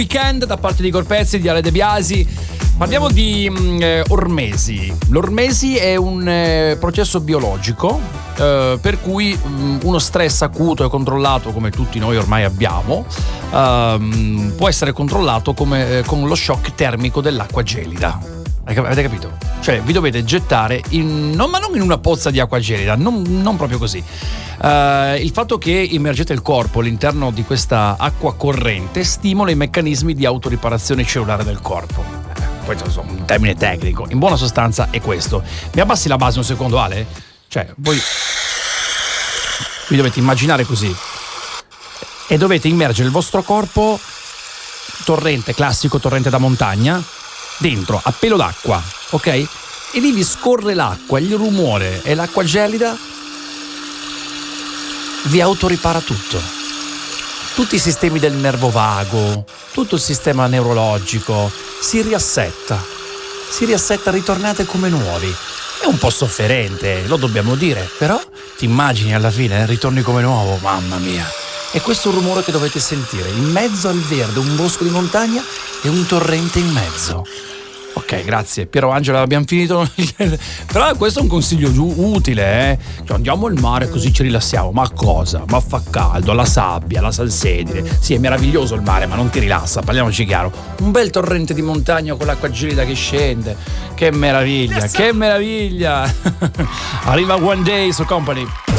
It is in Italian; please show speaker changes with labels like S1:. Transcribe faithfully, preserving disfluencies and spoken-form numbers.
S1: Weekend da parte di Corpezzi, di Ale De Biasi. Parliamo di eh, ormesi. L'ormesi è un eh, processo biologico eh, per cui mh, uno stress acuto e controllato, come tutti noi ormai abbiamo, ehm, può essere controllato come, eh, con lo shock termico dell'acqua gelida. Avete capito? Cioè vi dovete gettare in, no, ma non in una pozza di acqua gelida, non, non proprio così. Uh, il fatto che immergete il corpo all'interno di questa acqua corrente stimola i meccanismi di autoriparazione cellulare del corpo. Eh, questo è un termine tecnico. In buona sostanza è questo. Mi abbassi la base un secondo, Ale? Cioè, voi vi dovete immaginare così e dovete immergere il vostro corpo, torrente classico, torrente da montagna, dentro a pelo d'acqua, ok? E lì vi scorre l'acqua, il rumore e l'acqua gelida vi autoripara tutto. Tutti i sistemi del nervo vago, tutto il sistema neurologico si riassetta. Si riassetta, ritornate come nuovi. È un po' sofferente, lo dobbiamo dire, però ti immagini alla fine, ritorni come nuovo, mamma mia. E questo è un rumore che dovete sentire. In mezzo al verde, un bosco di montagna e un torrente in mezzo. Ok, grazie. Piero Angela, abbiamo finito. Però questo è un consiglio giu- utile, eh? Cioè, andiamo al mare così ci rilassiamo. Ma cosa? Ma fa caldo, la sabbia, la salsedine. Sì, è meraviglioso il mare, ma non ti rilassa, parliamoci chiaro. Un bel torrente di montagna con l'acqua gelida che scende. Che meraviglia, che meraviglia. Arriva One Day su Company.